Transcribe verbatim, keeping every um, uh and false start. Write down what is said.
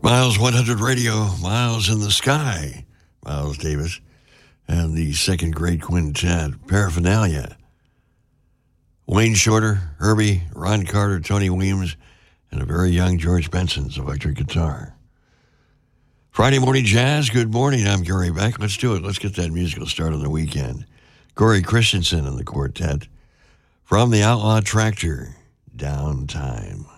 Miles one hundred Radio, Miles in the Sky, Miles Davis, and the second great quintet, Paraphernalia. Wayne Shorter, Herbie, Ron Carter, Tony Weems, and a very young George Benson's electric guitar. Friday morning jazz, good morning, I'm Gary Beck. Let's do it, let's get that musical start on the weekend. Corey Christensen and the quartet. From the Outlaw Tractor, Downtime.